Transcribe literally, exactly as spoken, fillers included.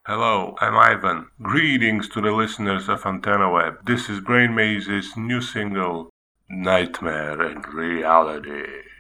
Hello, I'm Ivan. Greetings to the listeners of Antenna Web. This is Brain Maze's new single, Nightmare and Reality.